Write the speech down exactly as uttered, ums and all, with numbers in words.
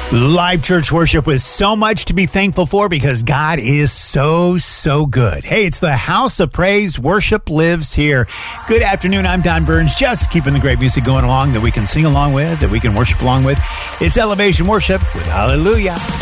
Live church worship with so much to be thankful for because God is so, so good. Hey, it's the House of Praise. Worship lives here. Good afternoon. I'm Don Burns, just keeping the great music going along that we can sing along with, that we can worship along with. It's Elevation Worship with Hallelujah.